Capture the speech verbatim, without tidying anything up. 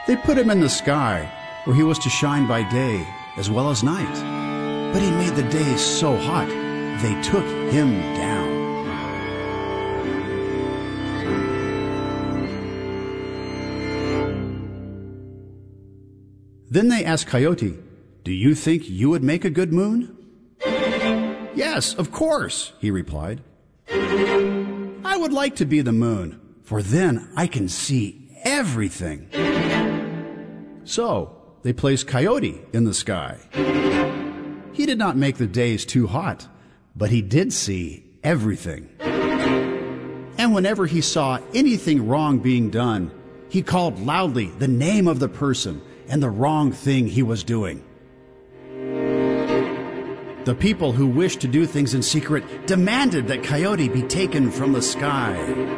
They put him in the sky, where he was to shine by day as well as night. But he made the days so hot, they took him down. Then they asked Coyote, "Do you think you would make a good moon?" "Yes, of course," he replied. "I would like to be the moon, for then I can see everything." So they placed Coyote in the sky. He did not make the days too hot, but he did see everything. And whenever he saw anything wrong being done, he called loudly the name of the person and the wrong thing he was doing. The people who wished to do things in secret demanded that Coyote be taken from the sky.